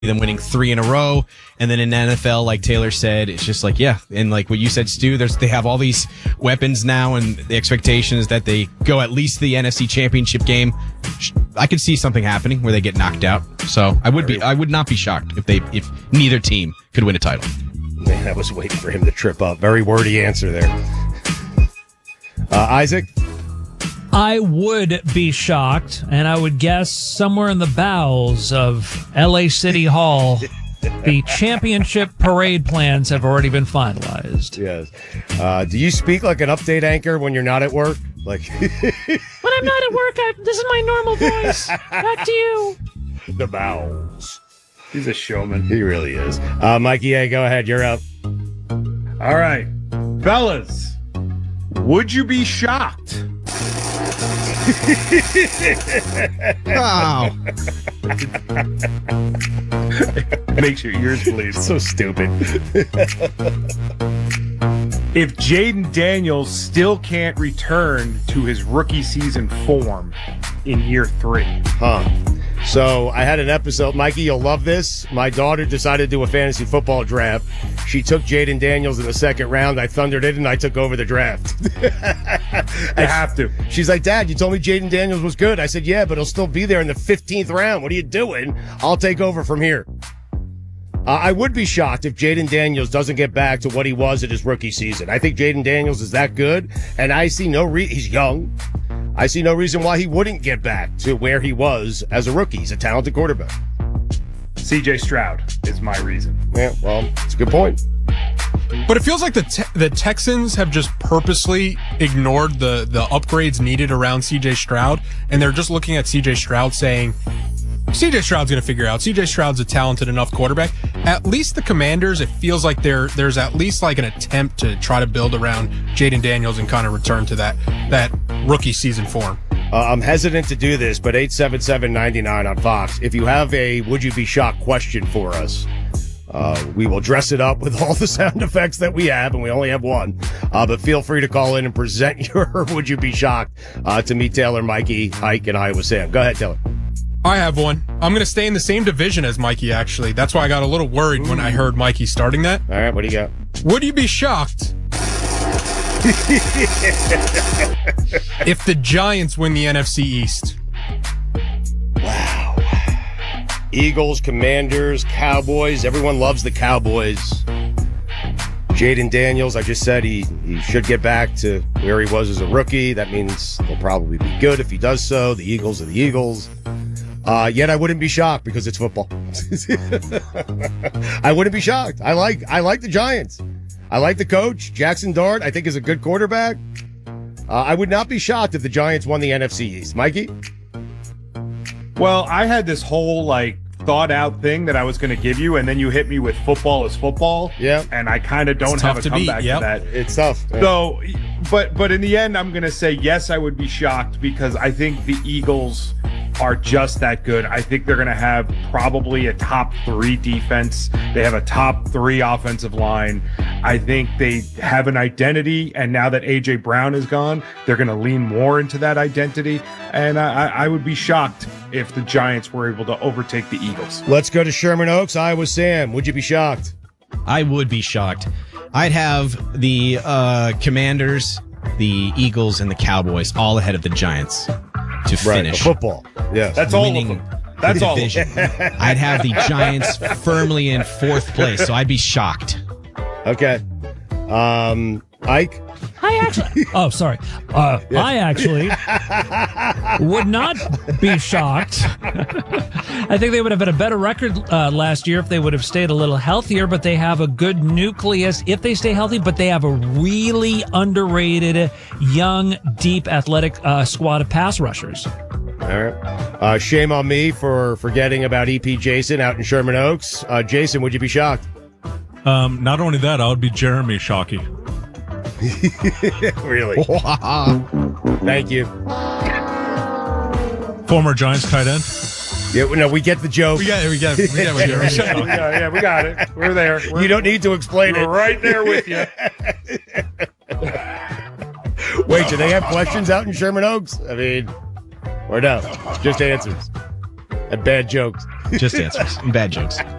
them winning 3 in a row. And then in NFL, like Taylor said, it's just like, yeah. And like what you said, Stu, they have all these weapons now, and the expectation is that they go at least the NFC Championship game. I could see something happening where they get knocked out. So I would not be shocked if neither team could win a title. Man, I was waiting for him to trip up. Very wordy answer there. Isaac? I would be shocked, and I would guess somewhere in the bowels of LA City Hall, the championship parade plans have already been finalized. Yes. Do you speak like an update anchor when you're not at work? Like when I'm not at work, this is my normal voice. Back to you. The bowels. He's a showman. He really is. Mikey A, go ahead. You're up. All right. Fellas, would you be shocked? Wow. Makes your ears bleed. So stupid. If Jaden Daniels still can't return to his rookie season form in year 3. Huh. So I had an episode. Mikey, you'll love this. My daughter decided to do a fantasy football draft. She took Jaden Daniels in the second round. I thundered it, and I took over the draft. I have to. She's like, Dad, you told me Jaden Daniels was good. I said, yeah, but he'll still be there in the 15th round. What are you doing? I'll take over from here. I would be shocked if Jaden Daniels doesn't get back to what he was at his rookie season. I think Jaden Daniels is that good, and I see no he's young. I see no reason why he wouldn't get back to where he was as a rookie. He's a talented quarterback. C.J. Stroud is my reason. Yeah, well, it's a good point. But it feels like the Texans have just purposely ignored the upgrades needed around C.J. Stroud, and they're just looking at C.J. Stroud saying, C.J. Stroud's going to figure it out. C.J. Stroud's a talented enough quarterback. At least the Commanders, it feels like there's at least like an attempt to try to build around Jaden Daniels and kind of return to that rookie season form. I'm hesitant to do this, but 877-99 on Fox. If you have a would you be shocked question for us, we will dress it up with all the sound effects that we have, and we only have one. But feel free to call in and present your would you be shocked to me, Taylor, Mikey, Ike, and Iowa Sam. Go ahead, Taylor. I have one. I'm going to stay in the same division as Mikey, actually. That's why I got a little worried when I heard Mikey starting that. All right, what do you got? Would you be shocked if the Giants win the NFC East? Wow. Eagles, Commanders, Cowboys. Everyone loves the Cowboys. Jaden Daniels, I just said he should get back to where he was as a rookie. That means they'll probably be good if he does so. The Eagles are the Eagles. Yet I wouldn't be shocked because it's football. I wouldn't be shocked. I like the Giants. I like the coach. Jackson Dart, I think, is a good quarterback. I would not be shocked if the Giants won the NFC East. Mikey? Well, I had this whole thought out thing that I was going to give you, and then you hit me with football is football. Yeah. And I kind of don't have a comeback to that. It's tough. Yeah. So, but in the end, I'm going to say yes, I would be shocked because I think the Eagles are just that good. I think they're going to have probably a top 3 defense. They have a top 3 offensive line. I think they have an identity, and now that A.J. Brown is gone, they're going to lean more into that identity, and I would be shocked if the Giants were able to overtake the Eagles. Let's go to Sherman Oaks, Iowa Sam. Would you be shocked? I would be shocked. I'd have the Commanders, the Eagles, and the Cowboys all ahead of the Giants to finish. Football. Yes. That's all of them. That's all of them. I'd have the Giants firmly in 4th place, so I'd be shocked. Okay. Ike? I actually would not be shocked. I think they would have had a better record last year if they would have stayed a little healthier, but they have a good nucleus if they stay healthy, but they have a really underrated, young, deep, athletic squad of pass rushers. All right. Shame on me for forgetting about EP Jason out in Sherman Oaks. Jason, would you be shocked? Not only that, I would be Jeremy Shockey. Really? Thank you. Former Giants tight end. Yeah, no, we get the joke. We got it. Yeah, we got it. We're there. You don't need to explain it. We're right there with you. Wait, do they have questions out in Sherman Oaks? I mean, or no? Just answers and bad jokes. Just answers and bad jokes.